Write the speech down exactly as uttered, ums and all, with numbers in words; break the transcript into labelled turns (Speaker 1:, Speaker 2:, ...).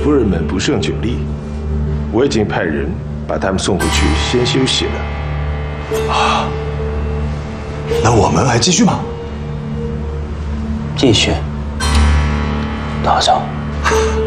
Speaker 1: 夫人们不胜酒力，我已经派人把他们送回去先休息了。
Speaker 2: 啊，那我们还继续吗？
Speaker 3: 继续，打仗。